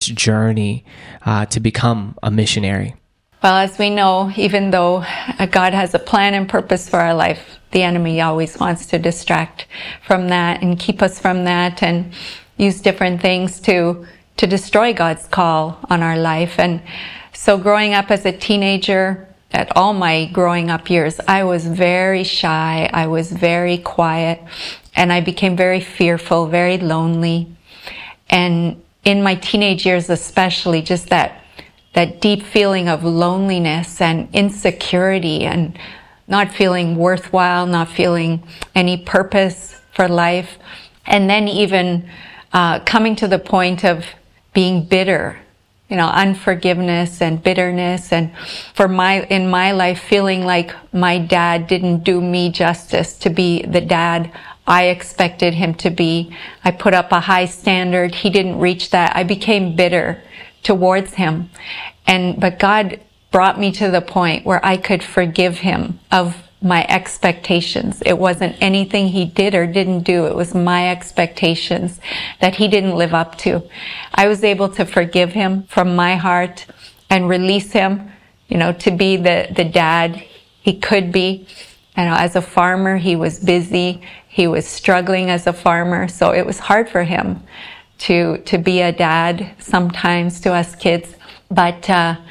journey to become a missionary? Well, as we know, even though God has a plan and purpose for our life, the enemy always wants to distract from that and keep us from that and use different things to destroy God's call on our life. And so growing up as a teenager, at all my growing up years, I was very shy, I was very quiet, and I became very fearful, very lonely. And in my teenage years especially, just that deep feeling of loneliness and insecurity and not feeling worthwhile, not feeling any purpose for life. And then even coming to the point of being bitter, unforgiveness and bitterness. And in my life, feeling like my dad didn't do me justice to be the dad I expected him to be. I put up a high standard. He didn't reach that. I became bitter towards him. But God brought me to the point where I could forgive him of my expectations. It wasn't anything he did or didn't do. It was my expectations that he didn't live up to. I was able to forgive him from my heart and release him, to be the dad he could be. As a farmer, he was busy. He was struggling as a farmer. So it was hard for him to be a dad sometimes to us kids. But,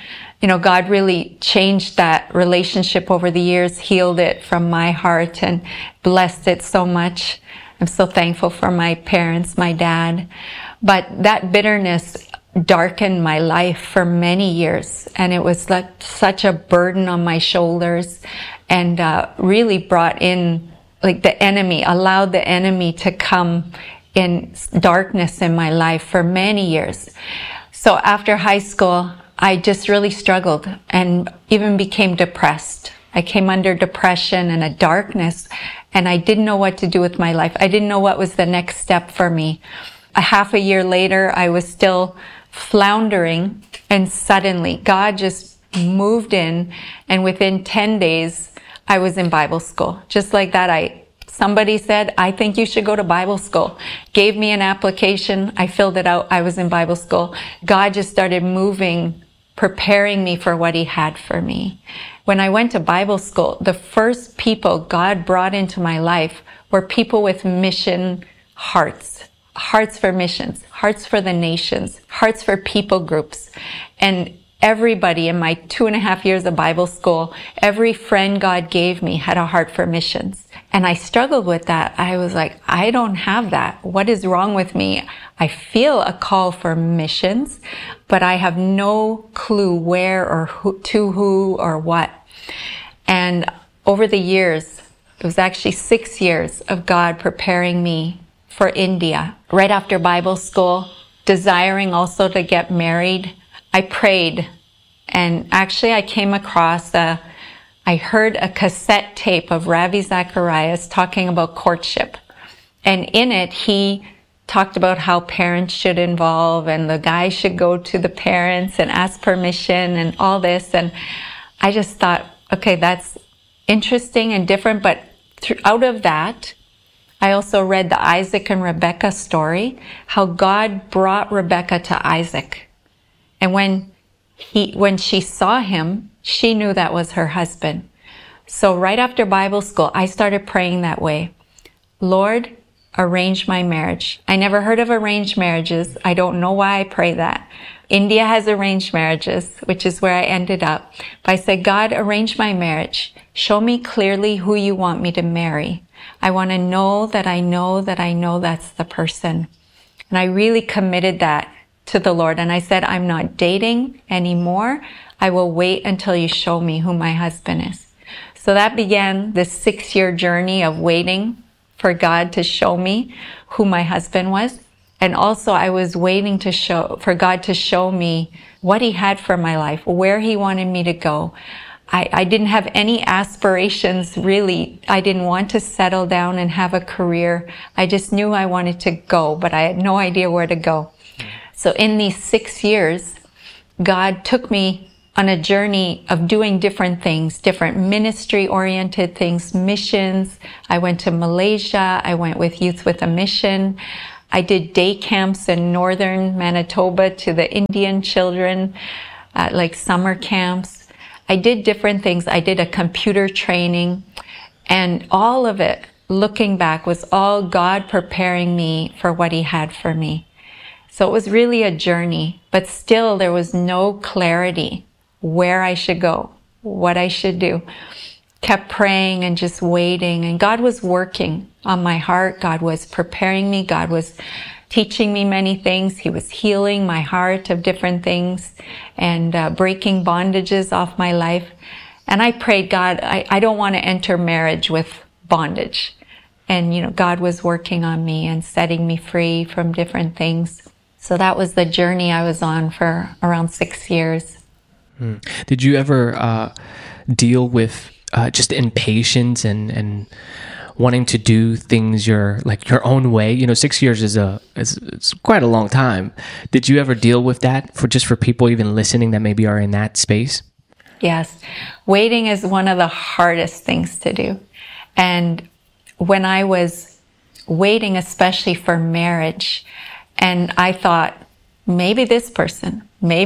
God really changed that relationship over the years, healed it from my heart and blessed it so much. I'm so thankful for my parents, my dad. But that bitterness darkened my life for many years. And it was like such a burden on my shoulders and really brought in the enemy, allowed the enemy to come in darkness in my life for many years. So after high school, I just really struggled and even became depressed. I came under depression and a darkness, and I didn't know what to do with my life. I didn't know what was the next step for me. A half a year later, I was still floundering, and suddenly God just moved in, and within 10 days, I was in Bible school. Just like that, somebody said, I think you should go to Bible school. Gave me an application. I filled it out. I was in Bible school. God just started moving, preparing me for what he had for me. When I went to Bible school, the first people God brought into my life were people with mission hearts. Hearts for missions, hearts for the nations, hearts for people groups. And everybody in my 2.5 years of Bible school, every friend God gave me had a heart for missions. And I struggled with that. I was like, I don't have that. What is wrong with me? I feel a call for missions, but I have no clue where or who or what. And over the years, it was actually 6 years of God preparing me for India. Right after Bible school, desiring also to get married, I prayed. And actually I came across I heard a cassette tape of Ravi Zacharias talking about courtship. And in it, he talked about how parents should involve and the guy should go to the parents and ask permission and all this. And I just thought, okay, that's interesting and different. But out of that, I also read the Isaac and Rebekah story, how God brought Rebekah to Isaac. And when she saw him, she knew that was her husband. So right after Bible school, I started praying that way. Lord, arrange my marriage. I never heard of arranged marriages. I don't know why I pray that. India has arranged marriages, which is where I ended up. But I said, God, arrange my marriage. Show me clearly who you want me to marry. I want to know that I know that I know that's the person. And I really committed that to the Lord. And I said, I'm not dating anymore. I will wait until you show me who my husband is. So that began this 6-year journey of waiting for God to show me who my husband was. And also I was waiting for God to show me what he had for my life, where he wanted me to go. I didn't have any aspirations, really. I didn't want to settle down and have a career. I just knew I wanted to go, but I had no idea where to go. So in these 6 years, God took me on a journey of doing different things, different ministry-oriented things, missions. I went to Malaysia. I went with Youth with a Mission. I did day camps in northern Manitoba to the Indian children, like summer camps. I did different things. I did a computer training, and all of it, looking back, was all God preparing me for what He had for me. So it was really a journey, but still there was no clarity where I should go, what I should do. Kept praying and just waiting, and God was working on my heart. God was preparing me. God was teaching me many things. He was healing my heart of different things and breaking bondages off my life. And I prayed, God, I don't want to enter marriage with bondage. And, God was working on me and setting me free from different things. So that was the journey I was on for around 6 years. Did you ever deal with just impatience and wanting to do things your own way? 6 years is quite a long time. Did you ever deal with that for people even listening that maybe are in that space? Yes. Waiting is one of the hardest things to do. And when I was waiting, especially for marriage, and I thought, maybe this person,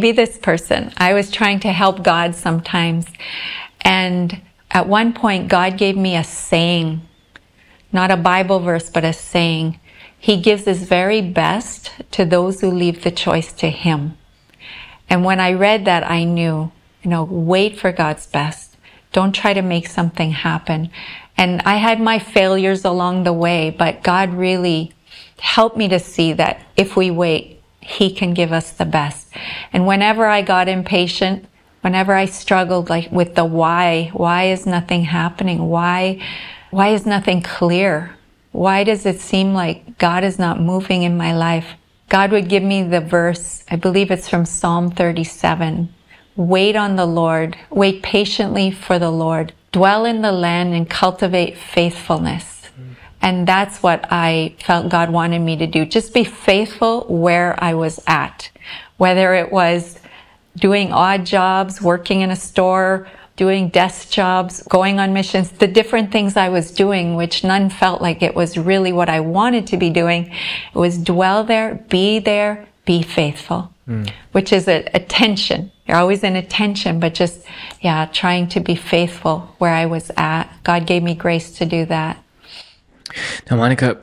I was trying to help God sometimes. And at one point, God gave me a saying, not a Bible verse, but a saying. He gives His very best to those who leave the choice to Him. And when I read that, I knew, wait for God's best. Don't try to make something happen. And I had my failures along the way, but God really helped me to see that if we wait, He can give us the best. And whenever I got impatient, whenever I struggled with the why is nothing happening? Why is nothing clear? Why does it seem like God is not moving in my life? God would give me the verse, I believe it's from Psalm 37. Wait on the Lord, wait patiently for the Lord, dwell in the land and cultivate faithfulness. And that's what I felt God wanted me to do. Just be faithful where I was at. Whether it was doing odd jobs, working in a store, doing desk jobs, going on missions, the different things I was doing, which none felt like it was really what I wanted to be doing. It was dwell there, be faithful, which is a tension. You're always in a tension, but just, trying to be faithful where I was at. God gave me grace to do that. Now, Monica,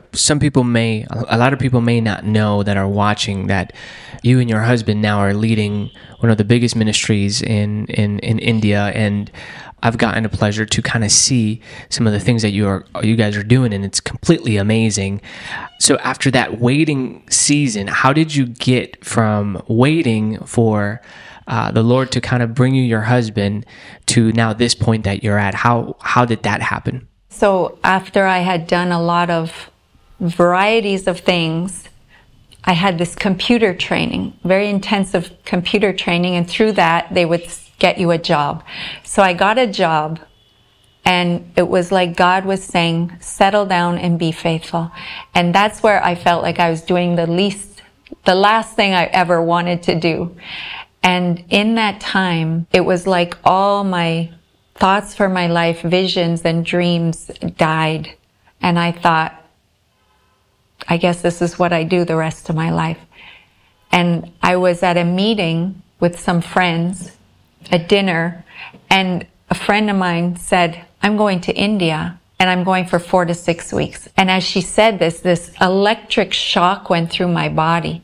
a lot of people may not know that are watching that you and your husband now are leading one of the biggest ministries in India, and I've gotten a pleasure to kind of see some of the things that you guys are doing, and it's completely amazing. So after that waiting season, how did you get from waiting for the Lord to kind of bring you your husband to now this point that you're at? How did that happen? So after I had done a lot of varieties of things, I had this computer training, very intensive computer training, and through that they would get you a job. So I got a job, and it was like God was saying, settle down and be faithful. And that's where I felt like I was doing the last thing I ever wanted to do. And in that time, it was like all my thoughts for my life, visions and dreams died. And I thought, I guess this is what I do the rest of my life. And I was at a meeting with some friends, a dinner, and a friend of mine said, I'm going to India and I'm going for 4 to 6 weeks. And as she said this electric shock went through my body.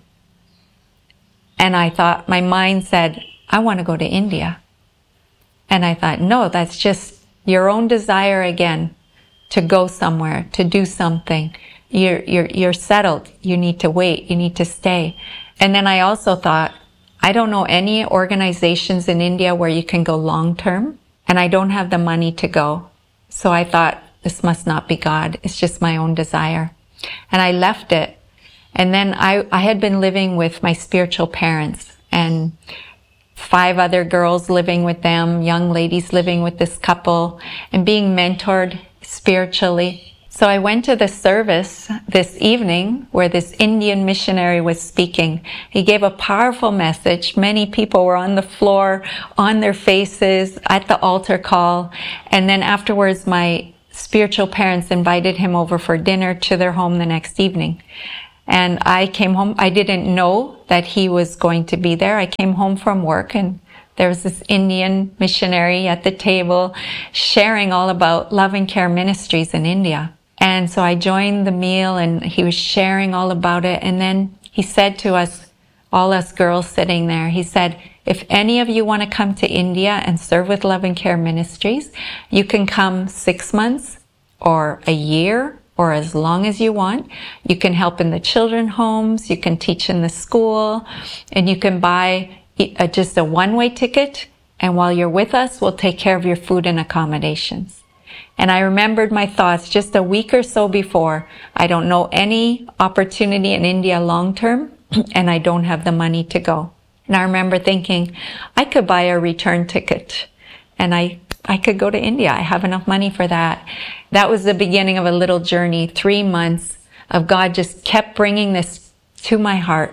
And I thought, my mind said, I want to go to India. And I thought, no, that's just your own desire again to go somewhere, to do something. You're settled. You need to wait. You need to stay. And then I also thought, I don't know any organizations in India where you can go long term, and I don't have the money to go. So I thought, this must not be God. It's just my own desire. And I left it. And then I had been living with my spiritual parents, and 5 other girls living with them, young ladies living with this couple, and being mentored spiritually. So I went to the service this evening where this Indian missionary was speaking. He gave a powerful message. Many people were on the floor, on their faces, at the altar call. And then afterwards, my spiritual parents invited him over for dinner to their home the next evening. And I came home. I didn't know that he was going to be there. I came home from work, and there was this Indian missionary at the table sharing all about Love and Care Ministries in India. And so I joined the meal, and he was sharing all about it. And then he said to us, all us girls sitting there, he said, if any of you want to come to India and serve with Love and Care Ministries, you can come 6 months or a year or as long as you want. You can help in the children's homes, you can teach in the school, and you can buy just a one-way ticket. And while you're with us, we'll take care of your food and accommodations. And I remembered my thoughts just a week or so before. I don't know any opportunity in India long-term, and I don't have the money to go. And I remember thinking, I could buy a return ticket, and I could go to India. I have enough money for that. That was the beginning of a little journey, 3 months of God just kept bringing this to my heart.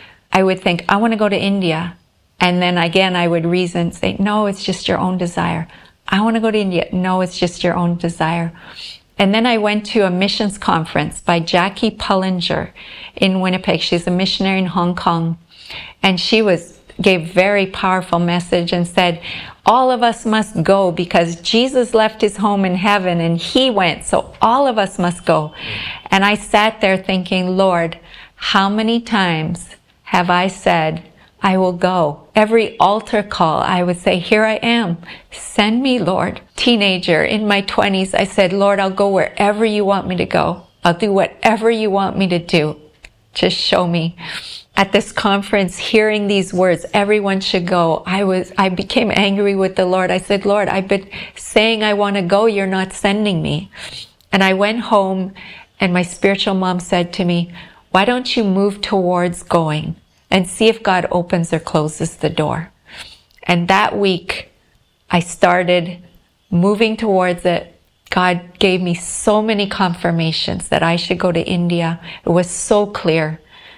I would think, I want to go to India. And then again, I would reason, say, no, it's just your own desire. I want to go to India. No, it's just your own desire. And then I went to a missions conference by Jackie Pullinger in Winnipeg. She's a missionary in Hong Kong. And she gave very powerful message and said, all of us must go because Jesus left his home in heaven and he went. So all of us must go. And I sat there thinking, Lord, how many times have I said, I will go? Every altar call, I would say, here I am. Send me, Lord. Teenager in my 20s, I said, Lord, I'll go wherever you want me to go. I'll do whatever you want me to do. Just show me. At this conference, hearing these words, everyone should go, I became angry with the Lord. I said, Lord, I've been saying I want to go. You're not sending me. And I went home, and my spiritual mom said to me, why don't you move towards going and see if God opens or closes the door? And that week, I started moving towards it. God gave me so many confirmations that I should go to India. It was so clear.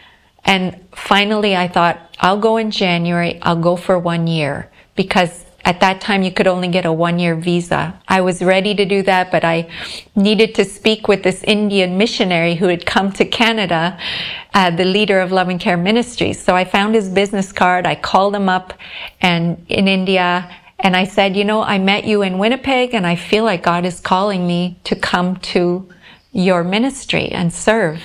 And finally, I thought, I'll go in January. I'll go for 1 year, because at that time you could only get a 1-year visa. I was ready to do that, but I needed to speak with this Indian missionary who had come to Canada, the leader of Love and Care Ministries. So I found his business card. I called him up and in India, and I said, I met you in Winnipeg, and I feel like God is calling me to come to your ministry and serve.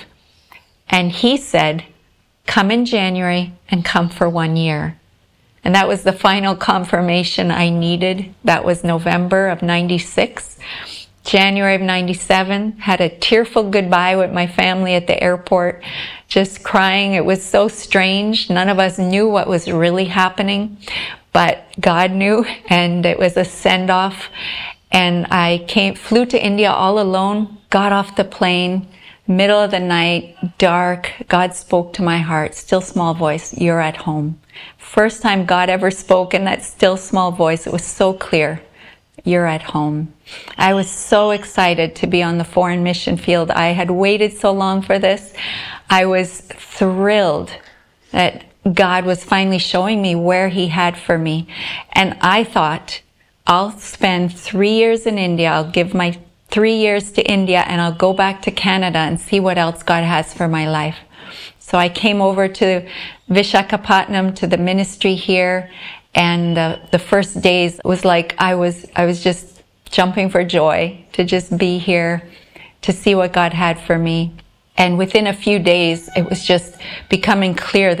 And he said, come in January and come for 1 year. And that was the final confirmation I needed. That was November of 96. January of 97, had a tearful goodbye with my family at the airport, just crying. It was so strange. None of us knew what was really happening, but God knew, and it was a send-off. And I flew to India all alone, got off the plane, middle of the night, dark. God spoke to my heart, still small voice, you're at home. First time God ever spoke in that still small voice. It was so clear. You're at home. I was so excited to be on the foreign mission field. I had waited so long for this. I was thrilled that God was finally showing me where he had for me. And I thought, I'll spend 3 years in India. I'll give my 3 years to India, and I'll go back to Canada and see what else God has for my life. So I came over to Vishakhapatnam, to the ministry here, and the first days was like I was just jumping for joy to just be here, to see what God had for me. And within a few days, it was just becoming clear.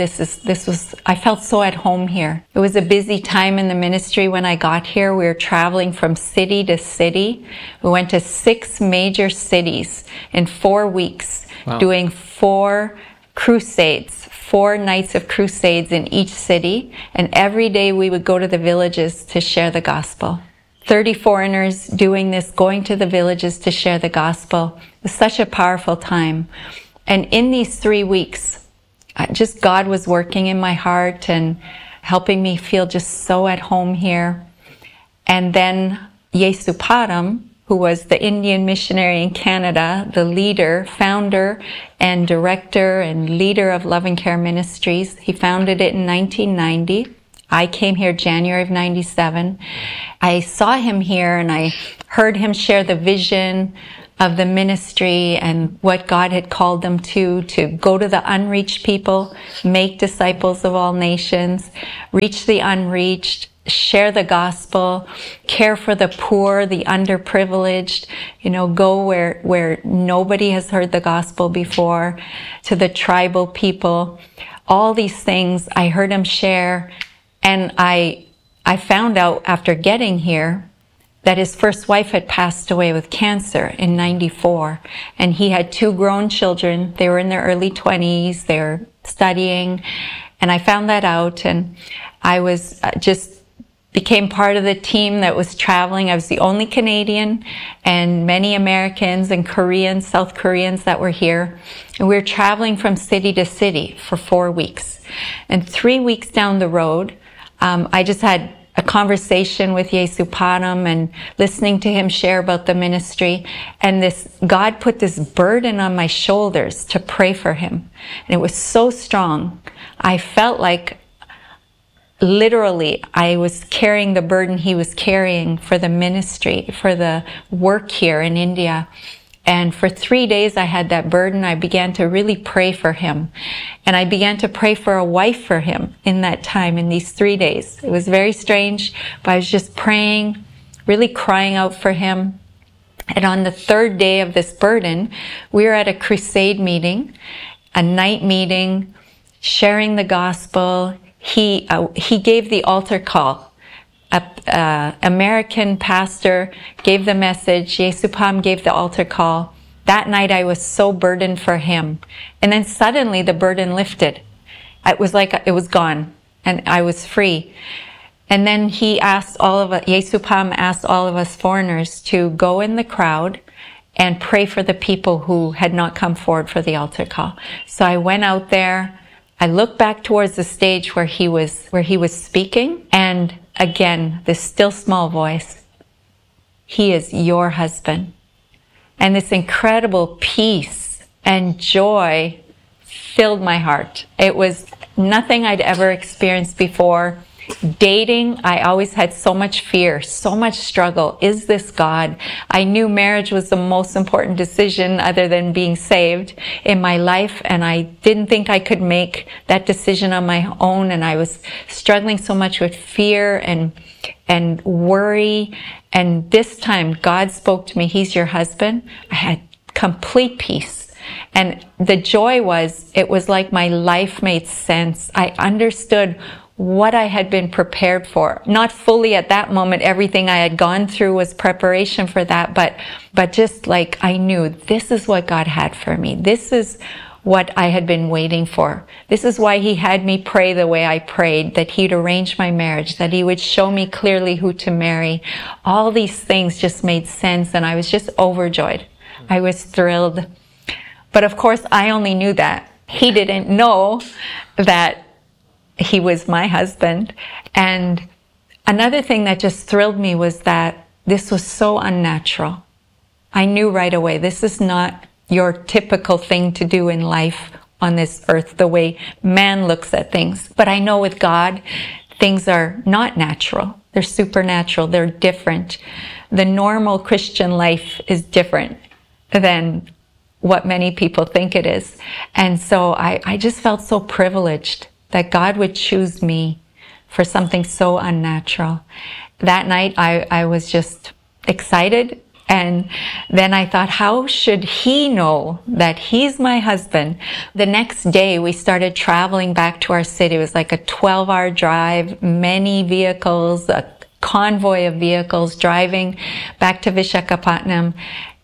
I felt so at home here. It was a busy time in the ministry when I got here. We were traveling from city to city. We went to 6 major cities in 4 weeks, wow, doing 4 crusades, 4 nights of crusades in each city. And every day we would go to the villages to share the gospel. 30 foreigners doing this, going to the villages to share the gospel. It was such a powerful time. And in these 3 weeks, just God was working in my heart and helping me feel just so at home here. And then Yesu Param, who was the Indian missionary in Canada, the leader, founder and director and leader of Love and Care Ministries, he founded it in 1990. I came here January of 97. I saw him here and I heard him share the vision of the ministry and what God had called them to go to the unreached people, make disciples of all nations, reach the unreached, share the gospel, care for the poor, the underprivileged, go where nobody has heard the gospel before, to the tribal people. All these things I heard him share, and I found out after getting here that his first wife had passed away with cancer in 94, and he had 2 grown children. They were in their early 20s. They were studying, and I found that out, and I was became part of the team that was traveling. I was the only Canadian, and many Americans and Koreans, South Koreans that were here. And we were traveling from city to city for 4 weeks. And 3 weeks down the road, I just had a conversation with Jesu Padam and listening to him share about the ministry. And God put this burden on my shoulders to pray for him. And it was so strong. I felt like literally I was carrying the burden he was carrying for the ministry, for the work here in India. And for 3 days I had that burden. I began to really pray for him. And I began to pray for a wife for him in that time, in these 3 days. It was very strange, but I was just praying, really crying out for him. And on the 3rd day of this burden, we were at a crusade meeting, a night meeting, sharing the gospel. He gave the altar call. A American pastor gave the message. Jesu Padam gave the altar call. That night I was so burdened for him. And then suddenly the burden lifted. It was like it was gone and I was free. And then he asked Jesu Padam asked all of us foreigners to go in the crowd and pray for the people who had not come forward for the altar call. So I went out there. I looked back towards the stage where he was speaking, and again, this still small voice, he is your husband. And this incredible peace and joy filled my heart. It was nothing I'd ever experienced before. Dating, I always had so much fear, so much struggle. Is this God? I knew marriage was the most important decision other than being saved in my life, and I didn't think I could make that decision on my own, and I was struggling so much with fear and worry. And this time God spoke to me, he's your husband. I had complete peace. And the joy was, it was like my life made sense. I understood what I had been prepared for. Not fully at that moment. Everything I had gone through was preparation for that, but just like I knew this is what God had for me. This is what I had been waiting for. This is why he had me pray the way I prayed, that he'd arrange my marriage, that he would show me clearly who to marry. All these things just made sense, and I was just overjoyed. I was thrilled. But of course, I only knew that. He didn't know that he was my husband. And another thing that just thrilled me was that this was so unnatural. I knew right away, this is not your typical thing to do in life on this earth, the way man looks at things. But I know with God, things are not natural. They're supernatural. They're different. The normal Christian life is different than what many people think it is. And so I just felt so privileged that God would choose me for something so unnatural. That night, I was just excited. And then I thought, how should he know that he's my husband? The next day, we started traveling back to our city. It was like a 12-hour drive, many vehicles, a convoy of vehicles driving back to Vishakhapatnam.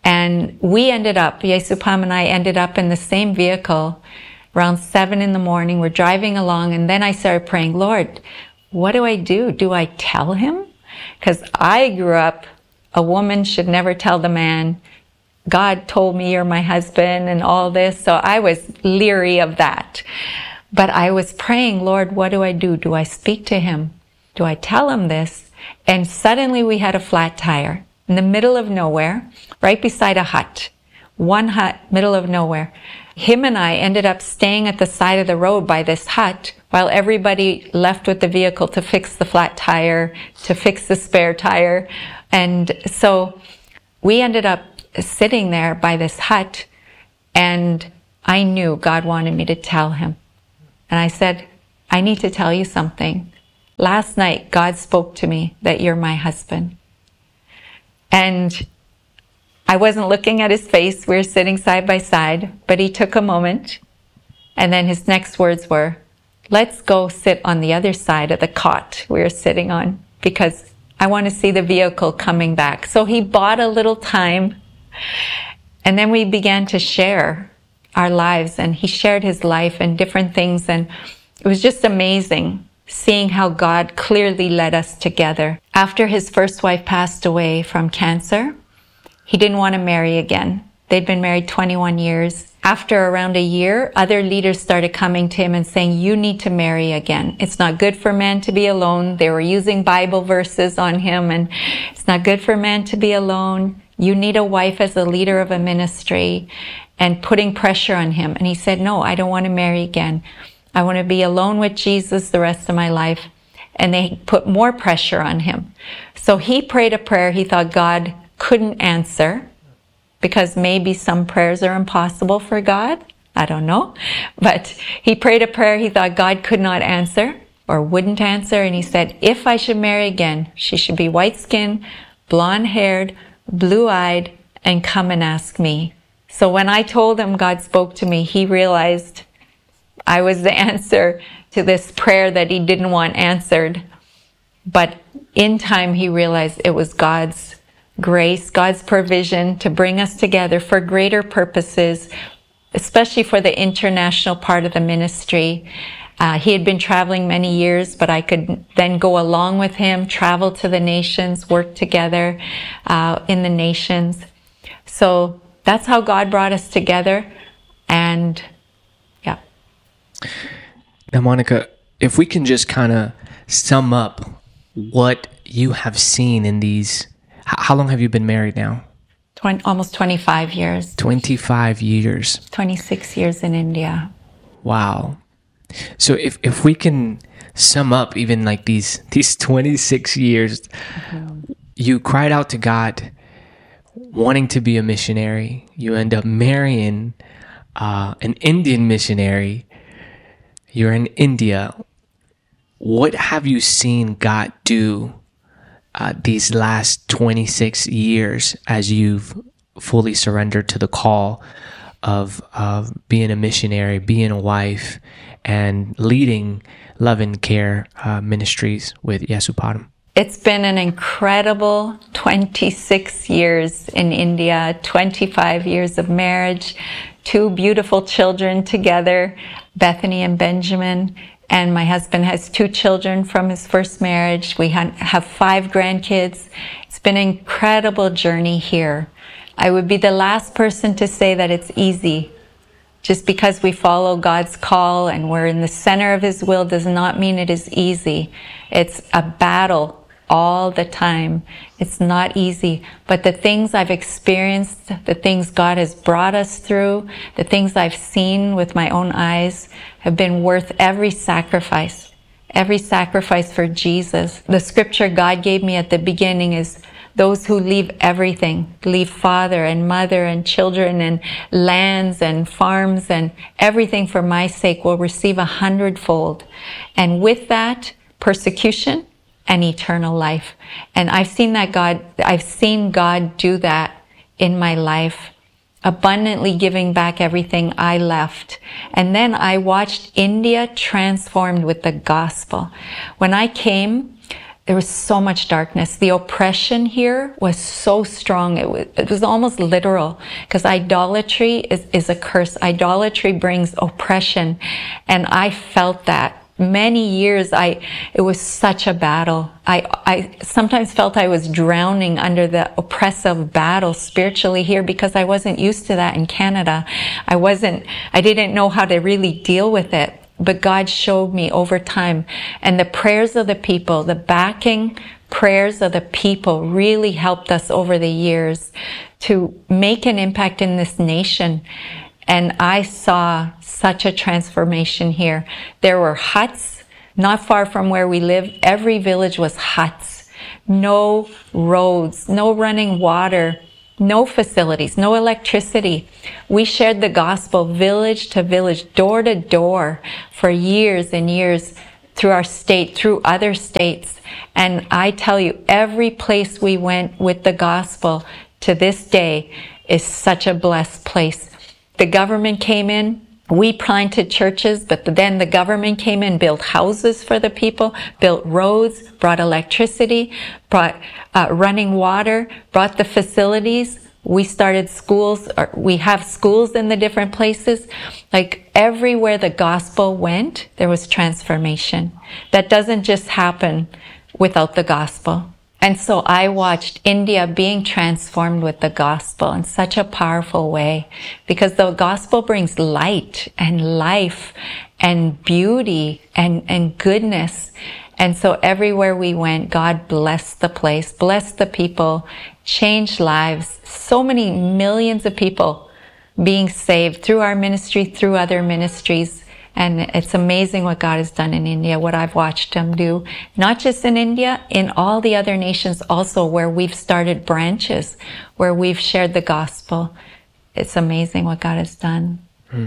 And we ended up, Jesu Padam and I ended up in the same vehicle around 7 in the morning. We're driving along, and then I started praying, Lord, what do I do? Do I tell him? Because I grew up, a woman should never tell the man, God told me you're my husband and all this. So I was leery of that. But I was praying, Lord, what do I do? Do I speak to him? Do I tell him this? And suddenly we had a flat tire in the middle of nowhere, right beside a hut. One hut, middle of nowhere. Him and I ended up staying at the side of the road by this hut while everybody left with the vehicle to fix the flat tire, to fix the spare tire. And so we ended up sitting there by this hut, and I knew God wanted me to tell him. And I said, I need to tell you something. Last night, God spoke to me that you're my husband. And I wasn't looking at his face. We were sitting side by side, but he took a moment. And then his next words were, let's go sit on the other side of the cot we were sitting on, because I want to see the vehicle coming back. So he bought a little time, and then we began to share our lives, and he shared his life and different things, and it was just amazing seeing how God clearly led us together. After his first wife passed away from cancer, he didn't want to marry again. They'd been married 21 years. After around a year, other leaders started coming to him and saying, you need to marry again. It's not good for men to be alone. They were using Bible verses on him, and it's not good for men to be alone. You need a wife as a leader of a ministry, and putting pressure on him. And he said, no, I don't want to marry again. I want to be alone with Jesus the rest of my life. And they put more pressure on him. So he prayed a prayer he thought God couldn't answer, because maybe some prayers are impossible for God. I don't know. But he prayed a prayer he thought God could not answer or wouldn't answer. And he said, if I should marry again, she should be white-skinned, blonde-haired, blue-eyed, and come and ask me. So when I told him God spoke to me, he realized I was the answer to this prayer that he didn't want answered. But in time, he realized it was God's grace, God's provision to bring us together for greater purposes, especially for the international part of the ministry. He had been traveling many years, but I could then go along with him, travel to the nations, work together in the nations. So that's how God brought us together. And yeah. Now, Monica, if we can just kind of sum up what you have seen in these. How long have you been married now? Almost 25 years. 25 years. 26 years in India. Wow. So if we can sum up even like these 26 years, you cried out to God wanting to be a missionary. You end up marrying an Indian missionary. You're in India. What have you seen God do these last 26 years as you've fully surrendered to the call of being a missionary, being a wife, and leading Love and Care ministries with Yasupadam? It's been an incredible 26 years in India, 25 years of marriage, 2 beautiful children together, Bethany and Benjamin. And my husband has 2 children from his first marriage. We have 5 grandkids. It's been an incredible journey here. I would be the last person to say that it's easy. Just because we follow God's call and we're in the center of his will does not mean it is easy. It's a battle all the time. It's not easy. But the things I've experienced, the things God has brought us through, the things I've seen with my own eyes have been worth every sacrifice for Jesus. The scripture God gave me at the beginning is, those who leave everything, leave father and mother and children and lands and farms and everything for my sake, will receive 100-fold. And with that, persecution and eternal life. And I've seen God do that in my life, abundantly giving back everything I left. And then I watched India transformed with the gospel. When I came, there was so much darkness. The oppression here was so strong. It was almost literal, because idolatry is a curse. Idolatry brings oppression. And I felt that. Many years, it was such a battle. I sometimes felt I was drowning under the oppressive battle spiritually here, because I wasn't used to that in Canada. I didn't know how to really deal with it. But God showed me over time. And the prayers of the people, the backing prayers of the people really helped us over the years to make an impact in this nation. And I saw such a transformation here. There were huts not far from where we live. Every village was huts. No roads, no running water. no facilities, no electricity. We shared the gospel village to village, door to door for years and years through our state, through other states. And I tell you, every place we went with the gospel to this day is such a blessed place. The government came in. We planted churches, but then the government came in, built houses for the people, built roads, brought electricity, brought running water, brought the facilities. We started schools, or we have schools in the different places. Like everywhere the gospel went, there was transformation. That doesn't just happen without the gospel. And so I watched India being transformed with the gospel in such a powerful way, because the gospel brings light and life and beauty and goodness. And so everywhere we went, God blessed the place, blessed the people, changed lives. So many millions of people being saved through our ministry, through other ministries. And it's amazing what God has done in India, what I've watched Him do, not just in India, in all the other nations also where we've started branches, where we've shared the gospel. It's amazing what God has done.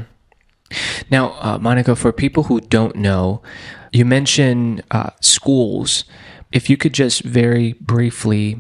Now, Monica, for people who don't know, you mentioned schools. If you could just very briefly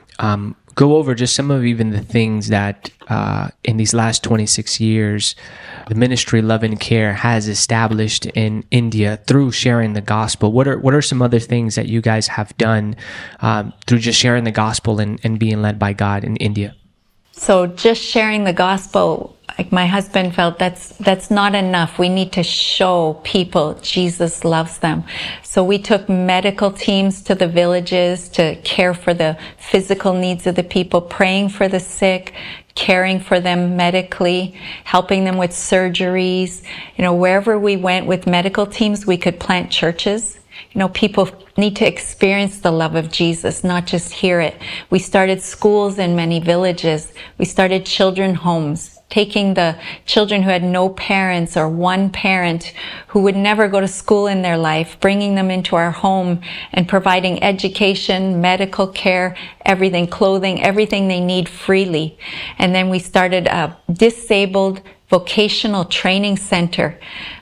go over just some of even the things that in these last 26 years, the ministry Love and Care has established in India through sharing the gospel. What are some other things that you guys have done through just sharing the gospel and being led by God in India? So just sharing the gospel, like my husband felt that's not enough. We need to show people Jesus loves them. So we took medical teams to the villages to care for the physical needs of the people, praying for the sick, caring for them medically, helping them with surgeries. You know, wherever we went with medical teams, we could plant churches. You know, people need to experience the love of Jesus, not just hear it. We started schools in many villages. We started children homes, taking the children who had no parents or one parent who would never go to school in their life, bringing them into our home and providing education, medical care, everything, clothing, everything they need freely. And then we started a disabled vocational training center.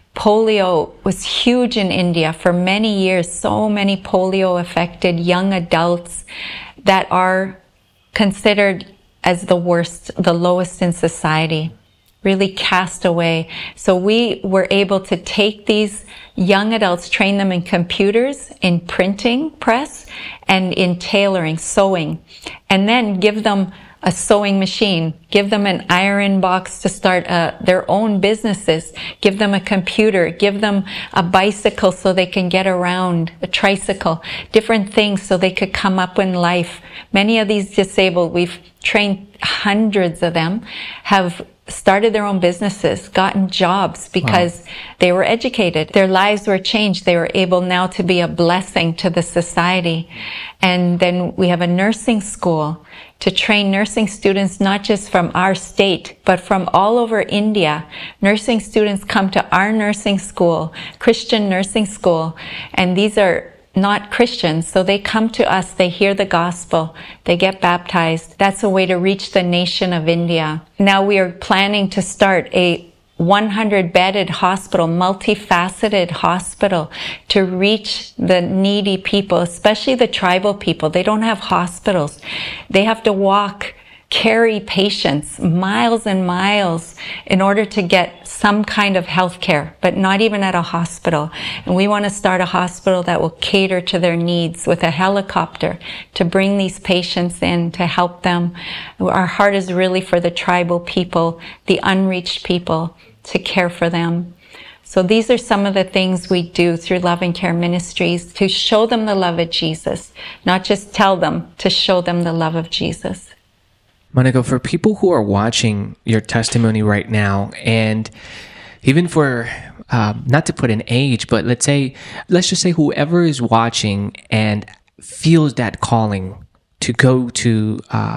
Polio was huge in India for many years. So many polio affected young adults that are considered as the worst, the lowest in society, really cast away. So we were able to take these young adults, train them in computers, in printing press, and in tailoring, sewing, and then give them a sewing machine, give them an iron box to start their own businesses, give them a computer, give them a bicycle so they can get around, a tricycle, different things so they could come up in life. Many of these disabled, we've trained hundreds of them, have started their own businesses, gotten jobs because they were educated. Their lives were changed. They were able now to be a blessing to the society. And then we have a nursing school to train nursing students, not just from our state, but from all over India. Nursing students come to our nursing school, Christian nursing school, and these are not Christians, so they come to us, they hear the gospel, they get baptized. That's a way to reach the nation of India. Now we are planning to start a 100-bedded hospital, multifaceted hospital to reach the needy people, especially the tribal people. They don't have hospitals. They have to walk, carry patients miles and miles in order to get some kind of health care, but not even at a hospital. And we want to start a hospital that will cater to their needs with a helicopter to bring these patients in to help them. Our heart is really for the tribal people, the unreached people, to care for them. So these are some of the things we do through Love and Care Ministries to show them the love of Jesus, not just tell them, to show them the love of Jesus. Monica, for people who are watching your testimony right now, and even for, not to put an age, but let's just say whoever is watching and feels that calling to go to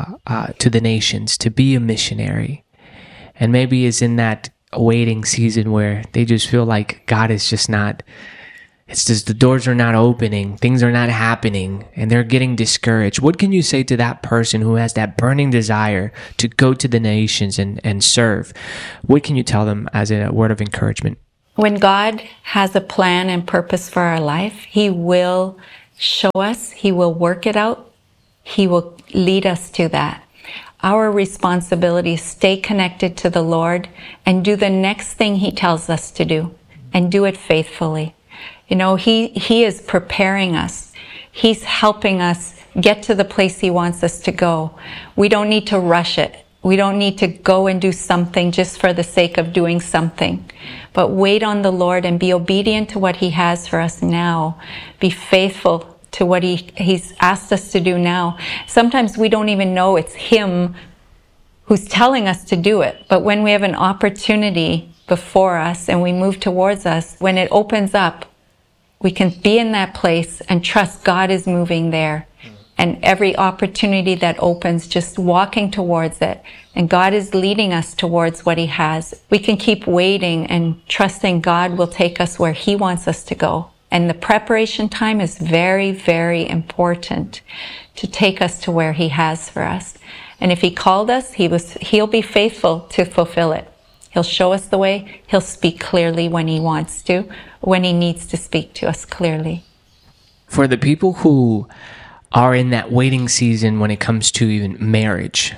the nations, to be a missionary, and maybe is in that waiting season where they just feel like God is just not it's just the doors are not opening, things are not happening, and they're getting discouraged. What can you say to that person who has that burning desire to go to the nations and serve? What can you tell them as a word of encouragement? When God has a plan and purpose for our life, He will show us, He will work it out, He will lead us to that. Our responsibility is stay connected to the Lord and do the next thing He tells us to do, and do it faithfully. You know, He is preparing us. He's helping us get to the place He wants us to go. We don't need to rush it. We don't need to go and do something just for the sake of doing something. But wait on the Lord and be obedient to what He has for us now. Be faithful to what He's asked us to do now. Sometimes we don't even know it's Him who's telling us to do it. But when we have an opportunity before us and we move towards us, when it opens up, we can be in that place and trust God is moving there. And every opportunity that opens, just walking towards it. And God is leading us towards what He has. We can keep waiting and trusting God will take us where He wants us to go. And the preparation time is very, very important to take us to where He has for us. And if He called us, He'll be faithful to fulfill it. He'll show us the way. He'll speak clearly when He wants to, when He needs to speak to us clearly. For the people who are in that waiting season when it comes to even marriage,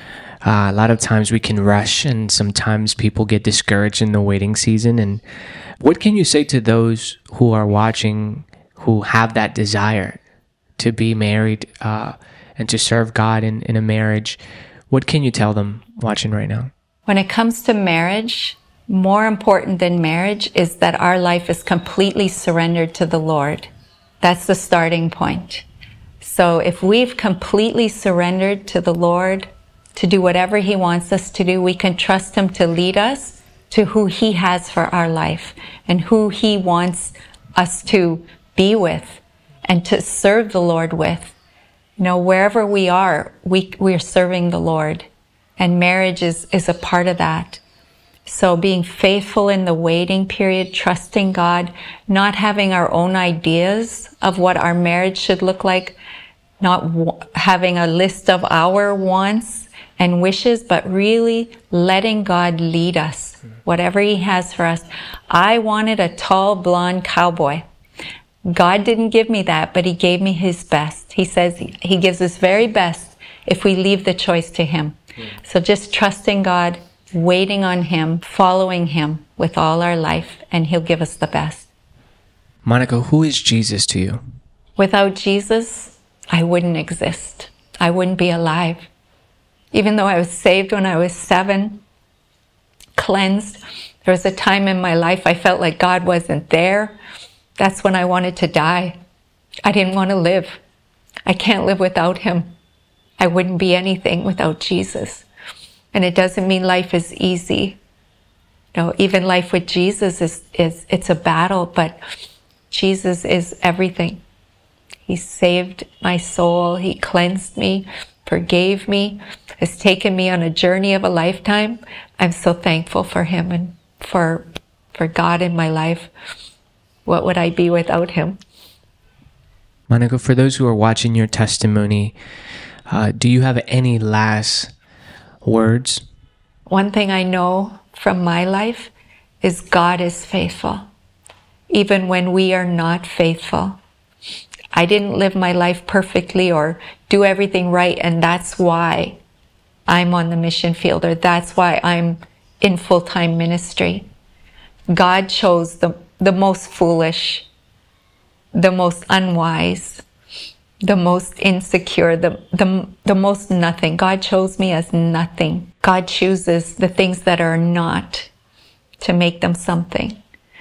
a lot of times we can rush, and sometimes people get discouraged in the waiting season. And what can you say to those who are watching, who have that desire to be married and to serve God in a marriage? What can you tell them watching right now? When it comes to marriage, more important than marriage is that our life is completely surrendered to the Lord. That's the starting point. So if we've completely surrendered to the Lord to do whatever He wants us to do, we can trust Him to lead us to who He has for our life and who He wants us to be with and to serve the Lord with. You know, wherever we are serving the Lord, and marriage is a part of that. So being faithful in the waiting period, trusting God, not having our own ideas of what our marriage should look like, not having a list of our wants and wishes, but really letting God lead us, whatever He has for us. I wanted a tall, blonde cowboy. God didn't give me that, but He gave me His best. He says He gives His very best if we leave the choice to Him. So just trusting God, waiting on Him, following Him with all our life, and He'll give us the best. Monica, who is Jesus to you? Without Jesus, I wouldn't exist. I wouldn't be alive. Even though I was saved when I was 7, cleansed, there was a time in my life I felt like God wasn't there. That's when I wanted to die. I didn't want to live. I can't live without Him. I wouldn't be anything without Jesus. And it doesn't mean life is easy. You know, even life with Jesus it's a battle, but Jesus is everything. He saved my soul. He cleansed me, forgave me, has taken me on a journey of a lifetime. I'm so thankful for Him and for God in my life. What would I be without Him? Monica, for those who are watching your testimony, do you have any last words? One thing I know from my life is God is faithful, even when we are not faithful. I didn't live my life perfectly or do everything right, and that's why I'm on the mission field, or that's why I'm in full-time ministry. God chose the most foolish, the most unwise, the most insecure, the most nothing. God chose me as nothing. God chooses the things that are not to make them something.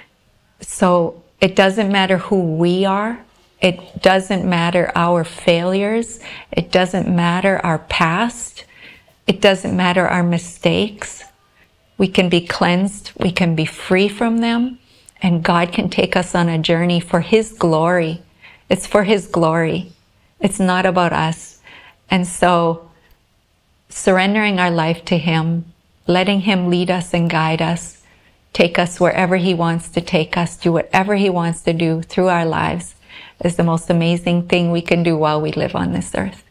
So it doesn't matter who we are. It doesn't matter our failures. It doesn't matter our past. It doesn't matter our mistakes. We can be cleansed. We can be free from them. And God can take us on a journey for His glory. It's for His glory. It's not about us. And so surrendering our life to Him, letting Him lead us and guide us, take us wherever He wants to take us, do whatever He wants to do through our lives, is the most amazing thing we can do while we live on this earth.